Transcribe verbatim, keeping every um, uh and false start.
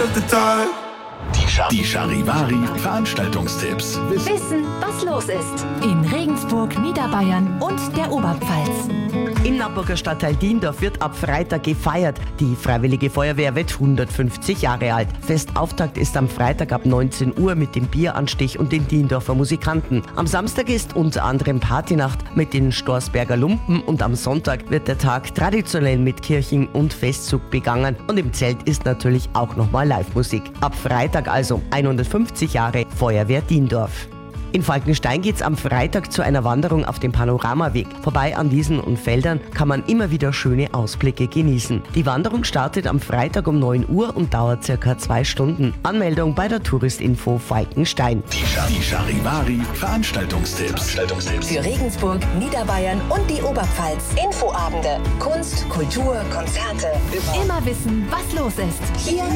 of the dark. Die, Char die Charivari Veranstaltungstipps. Wissen, was los ist. In Regensburg, Niederbayern und der Oberpfalz. Im Nappburger Stadtteil Diendorf wird ab Freitag gefeiert. Die Freiwillige Feuerwehr wird hundertfünfzig Jahre alt. Festauftakt ist am Freitag ab neunzehn Uhr mit dem Bieranstich und den Diendorfer Musikanten. Am Samstag ist unter anderem Partynacht mit den Storsberger Lumpen und am Sonntag wird der Tag traditionell mit Kirchen- und Festzug begangen. Und im Zelt ist natürlich auch nochmal Live-Musik. Ab Freitag also hundertfünfzig Jahre Feuerwehr Diendorf. In Falkenstein geht's am Freitag zu einer Wanderung auf dem Panoramaweg. Vorbei an Wiesen und Feldern kann man immer wieder schöne Ausblicke genießen. Die Wanderung startet am Freitag um neun Uhr und dauert circa zwei Stunden. Anmeldung bei der Touristinfo Falkenstein. Die, Char die Charivari Veranstaltungstipps. Veranstaltungstipps. Für Regensburg, Niederbayern und die Oberpfalz. Infoabende. Kunst, Kultur, Konzerte. Immer wissen, was los ist. Hier